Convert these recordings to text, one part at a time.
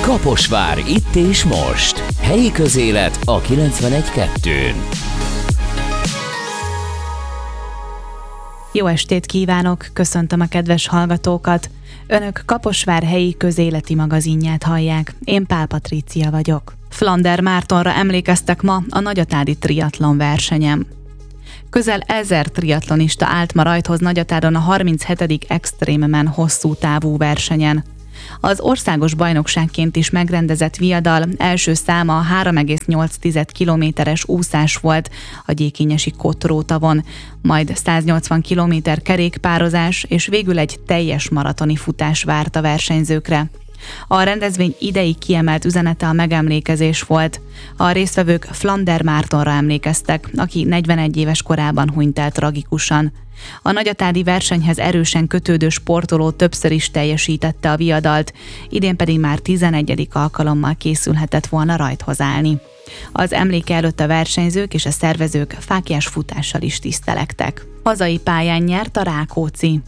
Kaposvár itt és most. Helyi közélet a 91.2-n. Jó estét kívánok, köszöntöm a kedves hallgatókat. Önök Kaposvár helyi közéleti magazinját hallják. Én Pál Patrícia vagyok. Flander Mártonra emlékeztek ma a nagyatádi triatlon versenyen. Közel 1000 triatlonista állt ma rajthoz Nagyatáron a 37. Extreme Man hosszú távú versenyen. Az országos bajnokságként is megrendezett viadal első száma a 3,8 kilométeres úszás volt a gyékényesi Kotró-tavon, majd 180 kilométer kerékpározás és végül egy teljes maratoni futás várt a versenyzőkre. A rendezvény idei kiemelt üzenete a megemlékezés volt. A résztvevők Flander Mártonra emlékeztek, aki 41 éves korában hunyt el tragikusan. A nagyatádi versenyhez erősen kötődő sportoló többször is teljesítette a viadalt, idén pedig már 11. alkalommal készülhetett volna rajthoz állni. Az emléke előtt a versenyzők és a szervezők fáklyás futással is tisztelektek. Hazai pályán nyert a Rákóczi.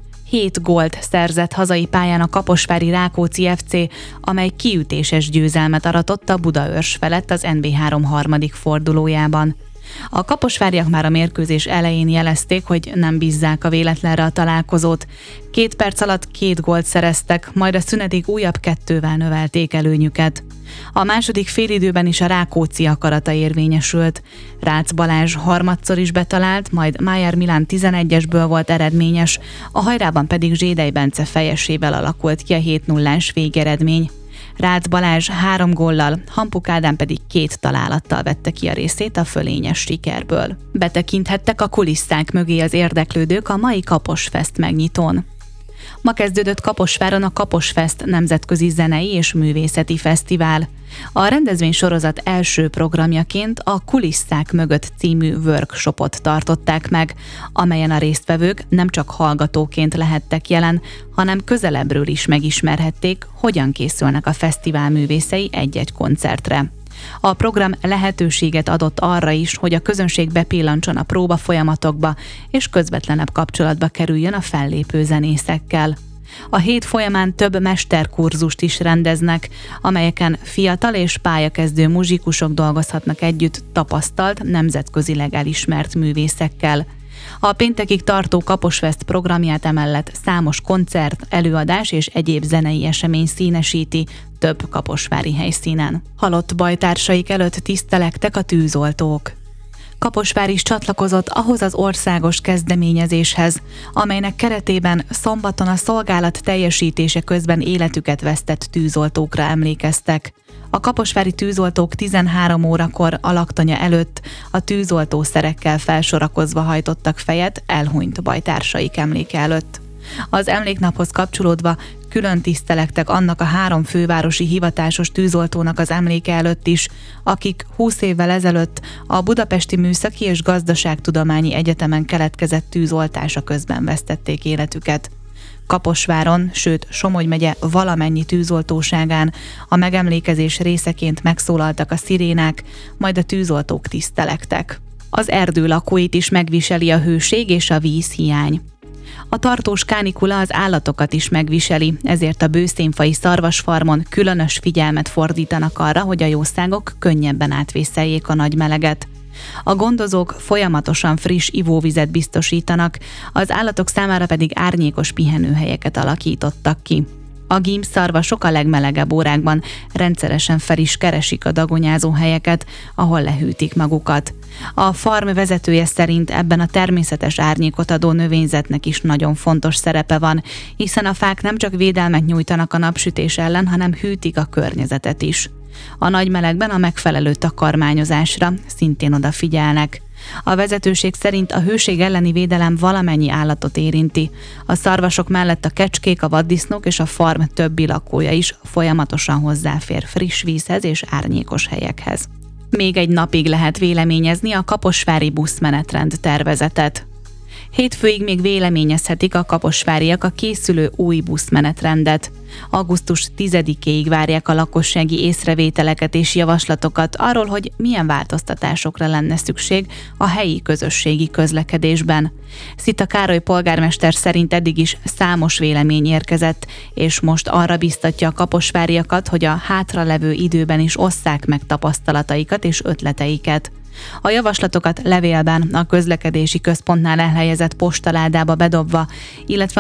7 gólt szerzett hazai pályán a kaposvári Rákóczi FC, amely kiütéses győzelmet aratott a Budaörs felett az NB3 harmadik fordulójában. A kaposváriak már a mérkőzés elején jelezték, hogy nem bízzák a véletlenre a találkozót. 2 perc alatt 2 gólt szereztek, majd a szünetig újabb 2-vel növelték előnyüket. A második félidőben is a Rákóczi akarata érvényesült. Rácz Balázs harmadszor is betalált, majd Májer Milán 11-esből volt eredményes, a hajrában pedig Zsédej Bence fejesével alakult ki a 7-0-ás végeredmény. Rácz Balázs 3 góllal, Hampuk Ádám pedig 2 találattal vette ki a részét a fölényes sikerből. Betekinthettek a kulisszák mögé az érdeklődők a mai Kaposfest megnyitón. Ma kezdődött Kaposváron a Kaposfest nemzetközi zenei és művészeti fesztivál. A rendezvény sorozat első programjaként a Kulisszák mögött című workshopot tartották meg, amelyen a résztvevők nem csak hallgatóként lehettek jelen, hanem közelebbről is megismerhették, hogyan készülnek a fesztivál művészei egy-egy koncertre. A program lehetőséget adott arra is, hogy a közönség bepillantson a próbafolyamatokba, és közvetlenebb kapcsolatba kerüljön a fellépő zenészekkel. A hét folyamán több mesterkurzust is rendeznek, amelyeken fiatal és pályakezdő muzsikusok dolgozhatnak együtt tapasztalt, nemzetközileg elismert művészekkel. A péntekig tartó Kaposfest programját emellett számos koncert, előadás és egyéb zenei esemény színesíti több kaposvári helyszínen. Halott bajtársaik előtt tisztelektek a tűzoltók. Kaposvár is csatlakozott ahhoz az országos kezdeményezéshez, amelynek keretében szombaton a szolgálat teljesítése közben életüket vesztett tűzoltókra emlékeztek. A kaposvári tűzoltók 13 órakor a laktanya előtt a tűzoltószerekkel felsorakozva hajtottak fejet elhunyt bajtársaik emléke előtt. Az emléknaphoz kapcsolódva külön tisztelektek annak a 3 fővárosi hivatásos tűzoltónak az emléke előtt is, akik 20 évvel ezelőtt a Budapesti Műszaki és Gazdaságtudományi Egyetemen keletkezett tűzoltása közben vesztették életüket. Kaposváron, sőt Somogy megye valamennyi tűzoltóságán a megemlékezés részeként megszólaltak a szirénák, majd a tűzoltók tisztelektek. Az erdő lakóit is megviseli a hőség és a vízhiány. A tartós kánikula az állatokat is megviseli, ezért a bőszénfai szarvasfarmon különös figyelmet fordítanak arra, hogy a jószágok könnyebben átvészeljék a nagy meleget. A gondozók folyamatosan friss ivóvizet biztosítanak, az állatok számára pedig árnyékos pihenőhelyeket alakítottak ki. A gímszarvasok a legmelegebb órákban rendszeresen fel is keresik a dagonyázó helyeket, ahol lehűtik magukat. A farm vezetője szerint ebben a természetes árnyékot adó növényzetnek is nagyon fontos szerepe van, hiszen a fák nem csak védelmet nyújtanak a napsütés ellen, hanem hűtik a környezetet is. A nagy melegben a megfelelő takarmányozásra szintén odafigyelnek. A vezetőség szerint a hőség elleni védelem valamennyi állatot érinti. A szarvasok mellett a kecskék, a vaddisznók és a farm többi lakója is folyamatosan hozzáfér friss vízhez és árnyékos helyekhez. Még egy napig lehet véleményezni a kaposvári buszmenetrend tervezetet. Hétfőig még véleményezhetik a kaposváriak a készülő új buszmenetrendet. Augusztus 10-éig várják a lakossági észrevételeket és javaslatokat arról, hogy milyen változtatásokra lenne szükség a helyi közösségi közlekedésben. Szita Károly polgármester szerint eddig is számos vélemény érkezett, és most arra biztatja a kaposváriakat, hogy a hátralevő időben is osszák meg tapasztalataikat és ötleteiket. A javaslatokat levélben a közlekedési központnál elhelyezett postaládába bedobva, illetve a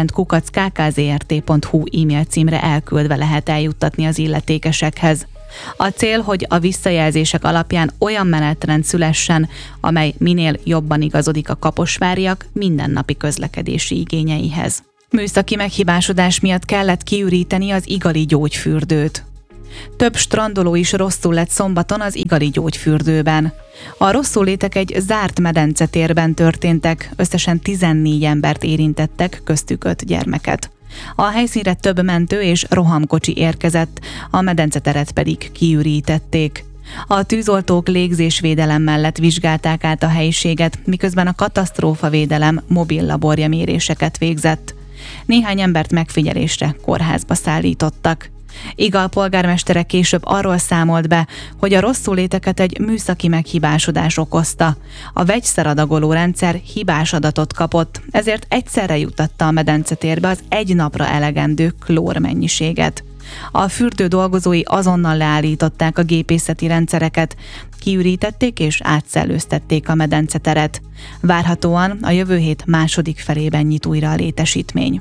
menetrend@kkzrt.hu e-mail címre elküldve lehet eljuttatni az illetékesekhez. A cél, hogy a visszajelzések alapján olyan menetrend szülessen, amely minél jobban igazodik a kaposváriak mindennapi közlekedési igényeihez. Műszaki meghibásodás miatt kellett kiüríteni az Igali gyógyfürdőt. Több strandoló is rosszul lett szombaton az Igali gyógyfürdőben. A rosszullétek egy zárt medencetérben történtek, összesen 14 embert érintettek, köztük 5 gyermeket. A helyszínre több mentő és rohamkocsi érkezett, a medenceteret pedig kiürítették. A tűzoltók légzésvédelem mellett vizsgálták át a helyiséget, miközben a katasztrófavédelem mobil laborja méréseket végzett. Néhány embert megfigyelésre kórházba szállítottak. Igal polgármestere később arról számolt be, hogy a rosszulléteket egy műszaki meghibásodás okozta. A vegyszeradagoló rendszer hibás adatot kapott, ezért egyszerre juttatta a medencetérbe az egy napra elegendő klór mennyiséget. A fürdő dolgozói azonnal leállították a gépészeti rendszereket, kiürítették és átszellőztették a medenceteret. Várhatóan a jövő hét második felében nyit újra a létesítmény.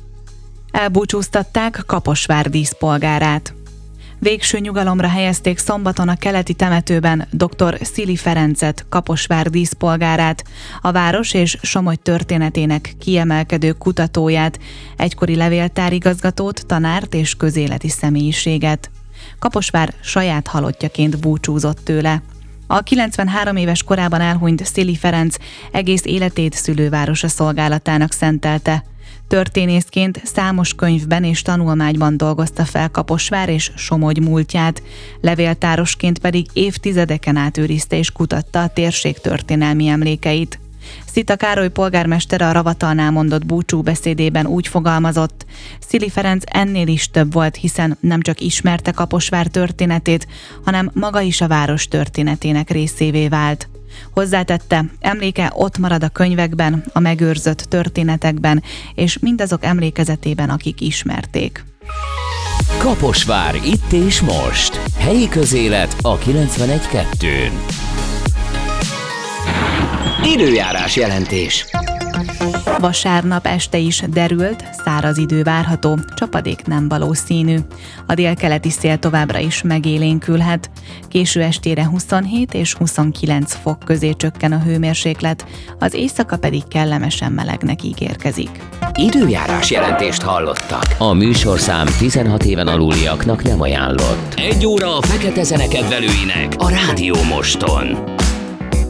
Elbúcsúztatták Kaposvár díszpolgárát. Végső nyugalomra helyezték szombaton a keleti temetőben dr. Szili Ferencet, Kaposvár díszpolgárát, a város és Somogy történetének kiemelkedő kutatóját, egykori levéltárigazgatót, tanárt és közéleti személyiséget. Kaposvár saját halottjaként búcsúzott tőle. A 93 éves korában elhunyt Szili Ferenc egész életét szülővárosa szolgálatának szentelte. Történészként számos könyvben és tanulmányban dolgozta fel Kaposvár és Somogy múltját, levéltárosként pedig évtizedeken át őrizte és kutatta a térség történelmi emlékeit. Szita Károly polgármester a ravatalnál mondott búcsúbeszédében úgy fogalmazott: Szili Ferenc ennél is több volt, hiszen nem csak ismerte Kaposvár történetét, hanem maga is a város történetének részévé vált. Hozzátette, emléke ott marad a könyvekben, a megőrzött történetekben, és mindazok emlékezetében, akik ismerték. Kaposvár itt és most. Helyi közélet a 91.2-n. Időjárás jelentés. Vasárnap este is derült, száraz idő várható, csapadék nem valószínű. A délkeleti szél továbbra is megélénkülhet. Késő estére 27 és 29 fok közé csökken a hőmérséklet, az éjszaka pedig kellemesen melegnek ígérkezik. Időjárás jelentést hallottak. A műsorszám 16 éven aluliaknak nem ajánlott. 1 óra a fekete zene kedvelőinek a Rádió Moston.